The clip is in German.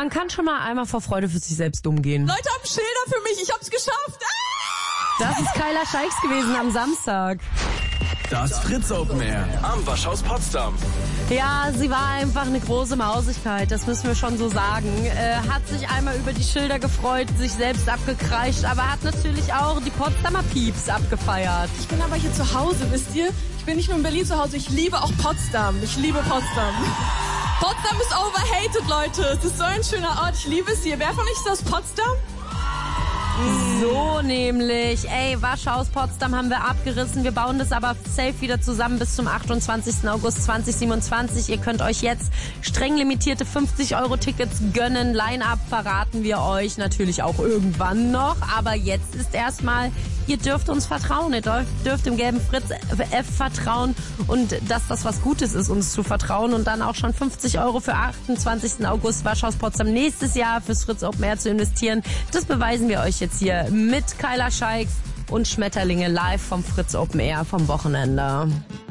Man kann schon mal einmal vor Freude für sich selbst umgehen. Leute haben Schilder für mich, ich hab's geschafft. Das ist Kyla Scheiks gewesen am Samstag. Das Fritz Open Air am Waschhaus Potsdam. Ja, sie war einfach eine große Mausigkeit, das müssen wir schon so sagen. Hat sich einmal über die Schilder gefreut, sich selbst abgekreischt, aber hat natürlich auch die Potsdamer Pieps abgefeiert. Ich bin aber hier zu Hause, wisst ihr? Ich bin nicht nur in Berlin zu Hause, ich liebe auch Potsdam. Ich liebe Potsdam. Potsdam ist overhated, Leute. Es ist so ein schöner Ort, ich liebe es hier. Wer von euch ist aus Potsdam? So nämlich. Ey, Waschhaus Potsdam haben wir abgerissen. Wir bauen das aber safe wieder zusammen bis zum 28. August 2027. Ihr könnt euch jetzt streng limitierte 50-Euro-Tickets gönnen. Line-Up verraten wir euch natürlich auch irgendwann noch. Aber jetzt ist erstmal, ihr dürft uns vertrauen. Ihr dürft dem gelben Fritz F vertrauen und dass das was Gutes ist, uns zu vertrauen. Und dann auch schon 50 Euro für 28. August Waschhaus Potsdam nächstes Jahr fürs Fritz Open Air zu investieren. Das beweisen wir euch jetzt hier mit Kyla Scheiks und Schmetterlinge live vom Fritz Open Air vom Wochenende.